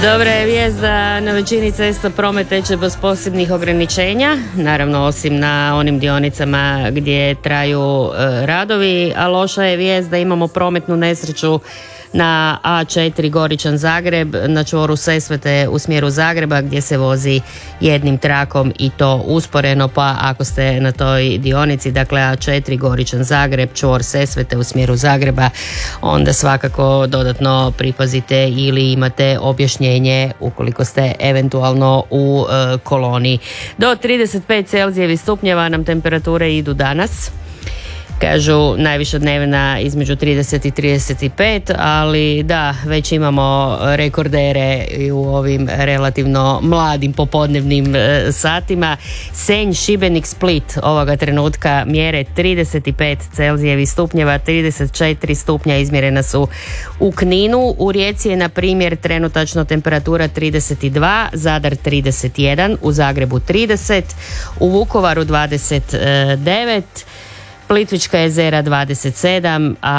Dobra je vijest da na većini cesta promet teče bez posebnih ograničenja, naravno osim na onim dionicama gdje traju radovi, a loša je vijest da imamo prometnu nesreću na A4 Goričan Zagreb na čvoru Sesvete u smjeru Zagreba gdje se vozi jednim trakom i to usporeno, pa ako ste na toj dionici, dakle A4 Goričan Zagreb, čvor Sesvete u smjeru Zagreba, onda svakako dodatno pripazite ili imate objašnjenje ukoliko ste eventualno u koloni. Do 35 Celzijevih stupnjeva nam temperature idu danas. Kažu najviša dnevna između 30 i 35, ali da, već imamo rekordere i u ovim relativno mladim popodnevnim satima. Senj, Šibenik, Split ovoga trenutka mjere 35 Celzijevih stupnjeva, 34 stupnja izmjerena su u Kninu. U Rijeci je na primjer trenutačno temperatura 32, Zadar 31, u Zagrebu 30, u Vukovaru 29, Plitvička jezera 27, a